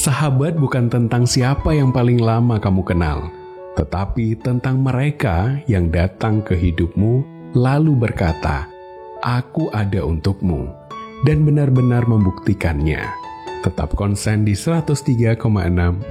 Sahabat bukan tentang siapa yang paling lama kamu kenal, tetapi tentang mereka yang datang ke hidupmu lalu berkata, "Aku ada untukmu," dan benar-benar membuktikannya. Tetap konsen di 103,6